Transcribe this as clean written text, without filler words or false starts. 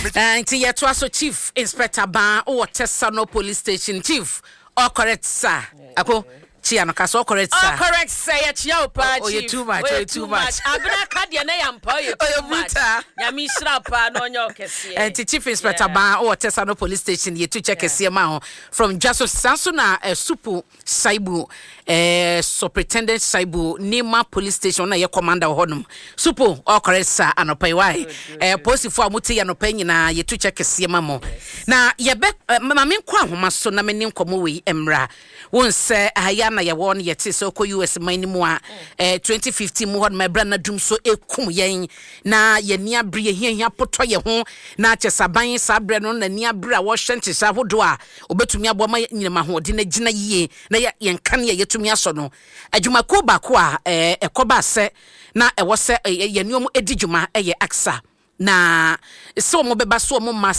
And yet was Chief Inspector Ban or Tessano Police Station Chief. All correct, sir. Ako Chiano Caso correct, sir. All correct, say it, yo, pa. Oh, you too much. You too much. Abra Kadia Nayam Poy. Oh, you Yamisra pa no nyokesi. And Chief Inspector Ban or Tessano Police Station, you to check a CMA from Jaso Sansona, Supu Saibu, Superintendent Saibu, Nima Police Station, na Commander Honum. Supu, all correct, sir, and a pay why. Post for Muti and opinion, you to check a CMA. Now, ye bet, Mamma Quam, so na menim Komui Emra. Won't say, Ayana, ya won yet so ko US mine moi 2015 mo my brother drum so ekum yen na ye nia brie hia poto ye ho na chesaban sabre no na nia bra wo hwente sa hodo a obetumi aboma nyinama ho de na gina yie na ye nka ne yetumi aso no adwumako ba ko a ekoba se na ewo se ye niom edidwuma eye aksa na so mo beba so mo